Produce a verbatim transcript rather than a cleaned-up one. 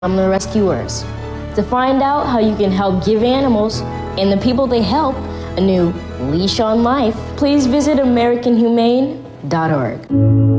from the rescuers. To find out how you can help give animals and the people they help a new leash on life, please visit American Humane dot org.